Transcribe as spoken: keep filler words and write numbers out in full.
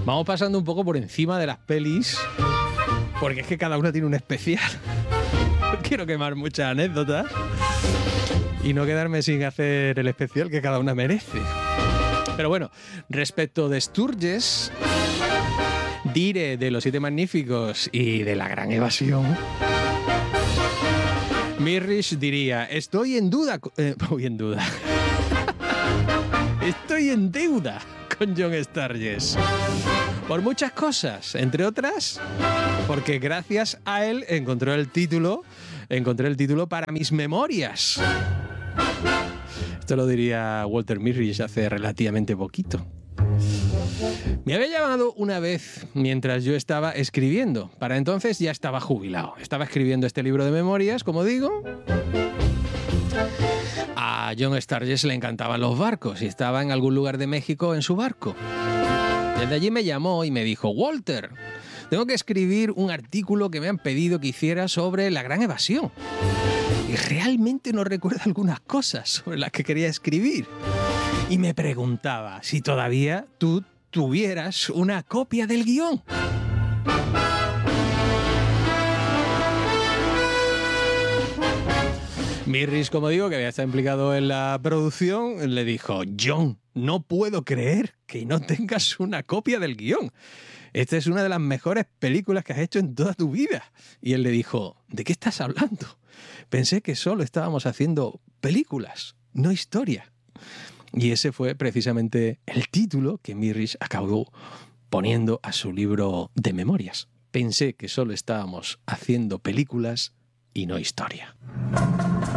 Vamos pasando un poco por encima de las pelis, porque es que cada una tiene un especial. No quiero quemar muchas anécdotas y no quedarme sin hacer el especial que cada una merece. Pero bueno, respecto de Sturges, diré de Los Siete Magníficos y de La Gran Evasión, Mirrish diría: estoy en duda, eh, voy en duda, estoy en deuda con John Sturges por muchas cosas, entre otras, porque gracias a él encontré el título, encontré el título para mis memorias. Esto lo diría Walter Mirrish hace relativamente poquito. Me había llamado una vez mientras yo estaba escribiendo. Para entonces ya estaba jubilado. Estaba escribiendo este libro de memorias, como digo. A John Sturges le encantaban los barcos y estaba en algún lugar de México en su barco. Desde allí me llamó y me dijo: Walter, tengo que escribir un artículo que me han pedido que hiciera sobre La Gran Evasión. Y realmente no recuerdo algunas cosas sobre las que quería escribir. Y me preguntaba si todavía tú tuvieras una copia del guión. Mirrish, como digo, que había estado implicado en la producción, le dijo: John, no puedo creer que no tengas una copia del guión. Esta es una de las mejores películas que has hecho en toda tu vida. Y él le dijo: ¿de qué estás hablando? Pensé que solo estábamos haciendo películas, no historia. Y ese fue precisamente el título que Mirrish acabó poniendo a su libro de memorias. Pensé que solo estábamos haciendo películas y no historia.